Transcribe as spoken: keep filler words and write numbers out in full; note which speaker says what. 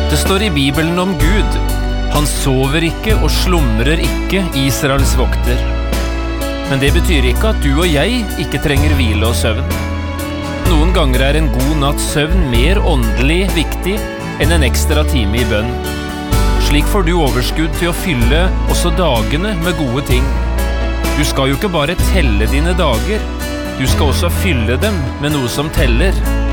Speaker 1: Det står i Bibelen om Gud. Han sover ikke og slumrer ikke, Israels vokter. Men det betyr ikke at du og jeg ikke trenger hvile og søvn. Noen ganger er en god natts søvn mer åndelig viktig enn en ekstra time i bønn. Slik får du overskudd til å fylle også dagene med gode ting. Du skal jo ikke bare telle dine dager, du skal også fylle dem med noe som teller.